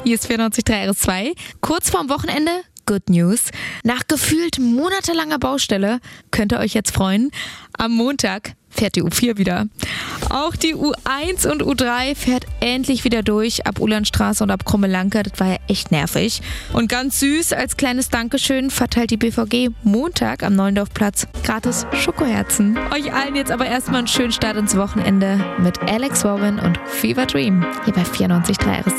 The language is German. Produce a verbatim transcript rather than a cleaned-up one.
Hier ist vierundneunzig Komma drei R S zwei. Kurz vorm Wochenende, Good News. Nach gefühlt monatelanger Baustelle könnt ihr euch jetzt freuen. Am Montag fährt die U vier wieder. Auch die U eins und U drei fährt endlich wieder durch, ab Ulandstraße und ab Krummelanke. Das war ja echt nervig. Und ganz süß, als kleines Dankeschön verteilt die B V G Montag am Neuendorfplatz gratis Schokoherzen. Euch allen jetzt aber erstmal einen schönen Start ins Wochenende mit Alex Warren und Fever Dream hier bei vierundneunzig Komma drei R S zwei.